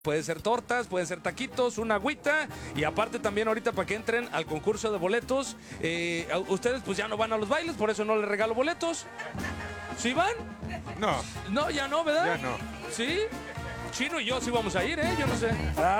Puede ser tortas, pueden ser taquitos, una agüita. Y aparte también ahorita para que entren al concurso de boletos. Ustedes pues ya no van a los bailes, por eso no les regalo boletos. ¿Sí van? No, No, ya no, ¿verdad? ya no. ¿Sí? Chino y yo sí vamos a ir, ¿eh? Yo no sé.